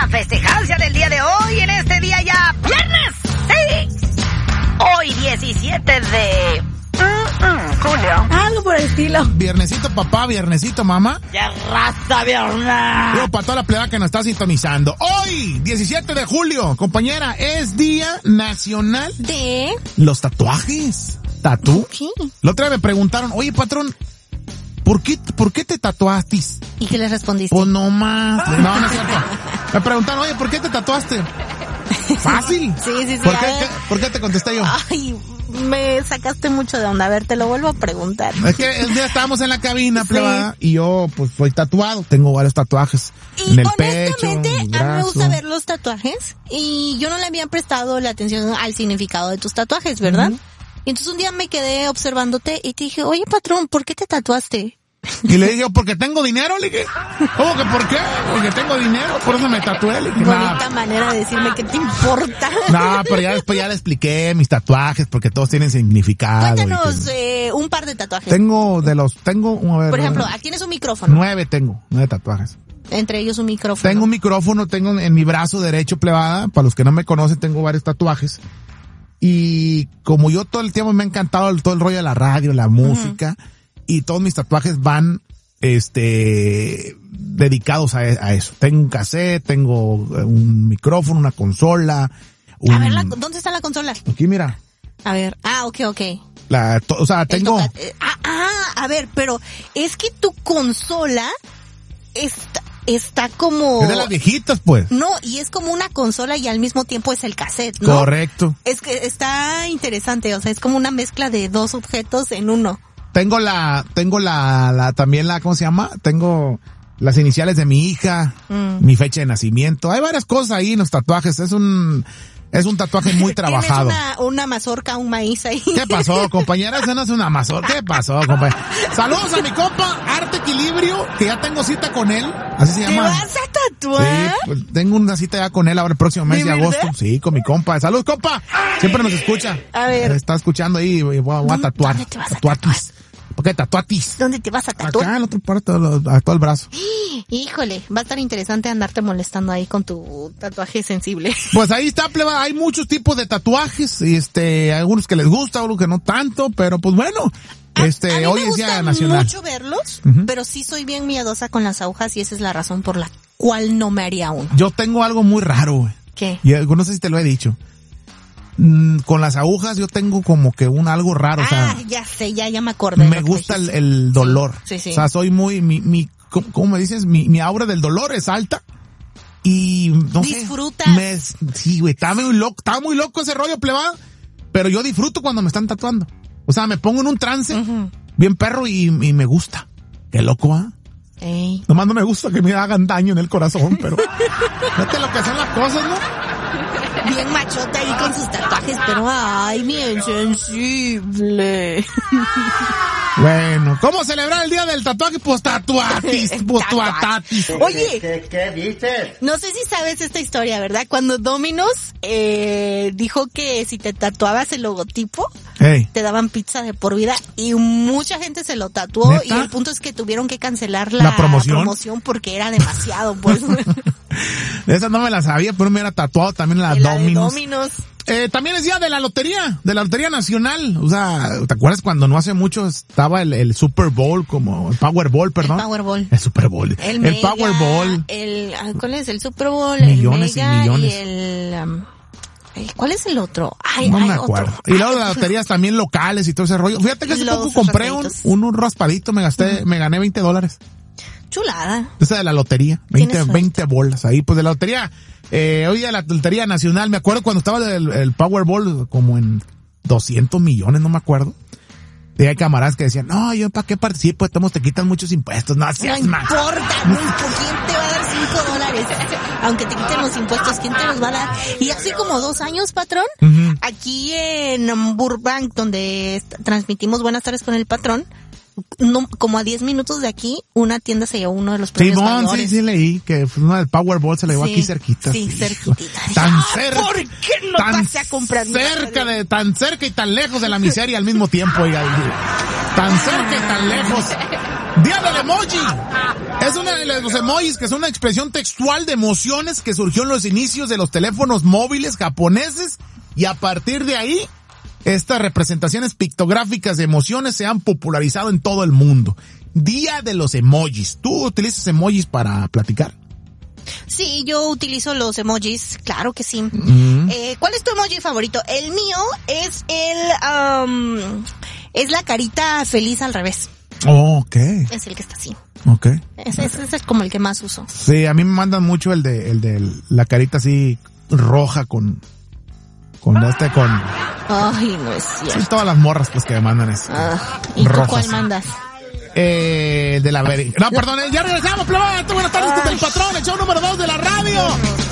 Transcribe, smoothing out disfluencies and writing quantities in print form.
festejarse del día de hoy, en este día ya viernes, sí. Hoy 17 de julio. Algo por el estilo. Viernesito papá, viernesito mamá. Ya raza viernes. Yo para toda la plebe que nos está sintonizando. Hoy, 17 de julio, compañera, es Día Nacional de los Tatuajes. ¿Tatú? Sí. La otra vez me preguntaron, oye patrón, ¿por qué te tatuaste? ¿Y qué le respondiste? Pues no más. No es cierto. Me preguntaron, oye, ¿por qué te tatuaste? Fácil. Sí. ¿Por qué te contesté yo? Ay, me sacaste mucho de onda. A ver, te lo vuelvo a preguntar. Es que el día estábamos en la cabina, plebada, y yo pues soy tatuado. Tengo varios tatuajes y en el pecho, honestamente, en el a mí me brazo. gusta ver los tatuajes y yo no le había prestado la atención al significado de tus tatuajes, ¿verdad? Y entonces un día me quedé observándote y te dije, oye patrón, ¿por qué te tatuaste? Y le dije, porque tengo dinero, le dije. ¿Cómo que por qué? Porque tengo dinero, por eso me tatué, le dije. Bonita manera de decirme qué te importa. No, pero ya después ya le expliqué mis tatuajes, porque todos tienen significado. Cuéntanos un par de tatuajes. Tengo, a ver, por ejemplo, aquí tienes un micrófono. 9 tatuajes. Entre ellos un micrófono. Tengo un micrófono, tengo en mi brazo derecho, plebada. Para los que no me conocen, tengo varios tatuajes. Y como yo todo el tiempo me ha encantado todo el rollo de la radio, la música, y todos mis tatuajes van, dedicados a eso. Tengo un cassette, tengo un micrófono, una consola. A ver, ¿dónde está la consola? Aquí, mira. A ver, ok. Tengo. A ver, pero es que tu consola está como... Es de las viejitas, pues. No, y es como una consola y al mismo tiempo es el cassette, ¿no? Correcto. Es que está interesante, o sea, es como una mezcla de dos objetos en uno. Tengo también ¿cómo se llama? Tengo las iniciales de mi hija, mi fecha de nacimiento. Hay varias cosas ahí en los tatuajes. Es un tatuaje muy trabajado. ¿Tienes una mazorca, un maíz ahí? ¿Qué pasó, compañera? Esa no es una mazorca. ¿Qué pasó, compañera? Saludos a mi compa, Arte Equilibrio, que ya tengo cita con él. Así se llama. ¿Te vas a tatuar? Sí, pues tengo una cita ya con él ahora el próximo mes de agosto. Sí, con mi compa. Saludos, compa. Siempre nos escucha. A ver. Está escuchando ahí y voy a tatuar. ¿Dónde te vas a tatuar? ¿Por qué tatuatis? ¿Dónde te vas a tatuar? Acá, en la otra parte, a todo el brazo. Híjole, va a estar interesante andarte molestando ahí con tu tatuaje sensible. Pues ahí está, pleba, hay muchos tipos de tatuajes, algunos que les gusta, otros que no tanto, pero pues bueno, hoy es Día Nacional. Me gusta mucho verlos, pero sí soy bien miedosa con las agujas y esa es la razón por la cual no me haría uno. Yo tengo algo muy raro, güey. ¿Qué? Y no sé si te lo he dicho. Con las agujas yo tengo como que algo raro, o sea. Ya sé, ya me acordé. Me gusta el dolor. Sí. O sea, soy muy, ¿cómo me dices? Mi aura del dolor es alta. Y no ¿disfrutas? sé. Sí, güey, estaba muy loco ese rollo, plebada. Pero yo disfruto cuando me están tatuando. O sea, me pongo en un trance, bien perro, y me gusta. Qué loco, ¿ah? Ey. Nomás no me gusta que me hagan daño en el corazón, pero fíjate lo que son las cosas, ¿no? Bien machote ahí con sus tatuajes, pero ay, bien sensible. Bueno, ¿cómo celebrar el día del tatuaje? Pues tatuatis. Oye, ¿Qué dices? no sé si sabes esta historia, ¿verdad? Cuando Domino's dijo que si te tatuabas el logotipo, te daban pizza de por vida y mucha gente se lo tatuó. ¿Neta? Y el punto es que tuvieron que cancelar la promoción porque era demasiado, pues. Esa no me la sabía, pero me hubiera tatuado también la Domino's. También es día de la lotería nacional. O sea, ¿te acuerdas cuando no hace mucho estaba el Super Bowl, el Powerball, perdón? El Powerball. El Super Bowl. El Powerball. ¿Cuál es? El Super Bowl, millones el Mega y millones. y ¿cuál es el otro? No me acuerdo. Y luego de las loterías también locales y todo ese rollo. Fíjate que hace poco compré un raspadito, me gané $20. Chulada. Esa de la lotería, 20 bolas ahí, pues de la lotería, hoy de la lotería nacional, me acuerdo cuando estaba el Powerball como en 200 millones, no me acuerdo. Y hay camaradas que decían, no, yo para qué participo, te quitan muchos impuestos, no seas más. No importa, ¿quién te va a dar $5? Aunque te quiten los impuestos, ¿quién te los va a dar? Y hace como 2 años, patrón, aquí en Burbank, donde transmitimos Buenas Tardes con el Patrón, como a 10 minutos de aquí, una tienda se llevó uno de los premios mayores. Sí, leí que uno del Powerball se le llevó aquí cerquita. Sí, cerquitita. Tan cerca. ¿Por qué no pasé a comprar? Tan cerca y tan lejos de la miseria al mismo tiempo, oiga. Tan cerca y tan lejos. Día del emoji. Es uno de los emojis que son una expresión textual de emociones que surgió en los inicios de los teléfonos móviles japoneses y a partir de ahí estas representaciones pictográficas de emociones se han popularizado en todo el mundo. Día de los emojis. ¿Tú utilizas emojis para platicar? Sí, yo utilizo los emojis, claro que sí. ¿Cuál es tu emoji favorito? El mío es es la carita feliz al revés. Oh, ok. Es el que está así. Ok. Ese es como el que más uso. Sí, a mí me mandan mucho el de la carita así roja con. Ay, no es cierto. Sí, todas las morras pues que me mandan eso. ¿Y tú cuál mandas? De la No, perdón, ya regresamos, plebada. Buenas tardes, del patrón, el show número 2 de la radio.